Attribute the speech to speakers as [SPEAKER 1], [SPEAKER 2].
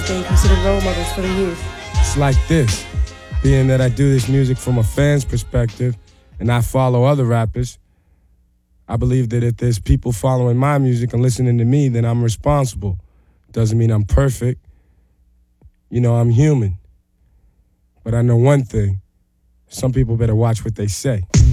[SPEAKER 1] they considered role models for the youth?
[SPEAKER 2] It's like this. Being that I do this music from a fan's perspective and I follow other rappers, I believe that if there's people following my music and listening to me, then I'm responsible. Doesn't mean I'm perfect. You know, I'm human. But I know one thing. Some people better watch what they say.